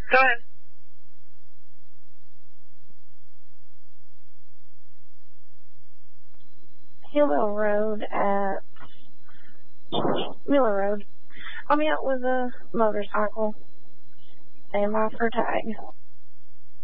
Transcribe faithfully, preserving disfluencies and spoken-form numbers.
Go ahead. Hillville Road at Miller Road. I'm out with a motorcycle. Stand by for tag.